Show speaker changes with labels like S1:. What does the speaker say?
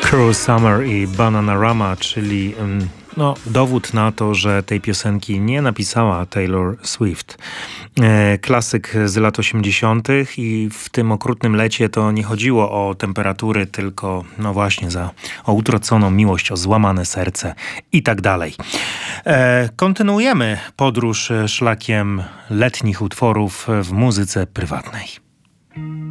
S1: Cruel Summer i Bananarama, czyli dowód na to, że tej piosenki nie napisała Taylor Swift. Klasyk z lat 80. i w tym okrutnym lecie to nie chodziło o temperatury, tylko właśnie o utraconą miłość, o złamane serce i tak dalej. Kontynuujemy podróż szlakiem letnich utworów w muzyce prywatnej.